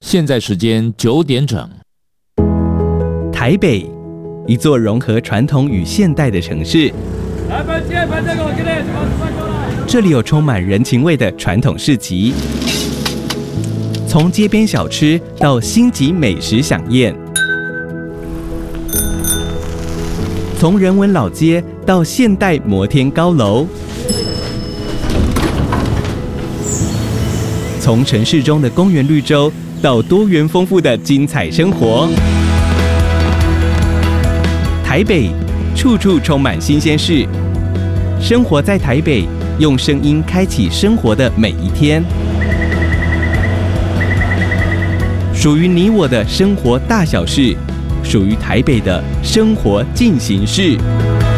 现在时间9点整。 台北，一座融合传统与现代的城市。这里有充满人情味的传统市集，从街边小吃到星级美食飨宴，从人文老街到现代摩天高楼，从城市中的公园绿洲到多元丰富的精彩生活。台北，处处充满新鲜事。生活在台北，用声音开启生活的每一天。属于你我的生活大小事，属于台北的生活进行式。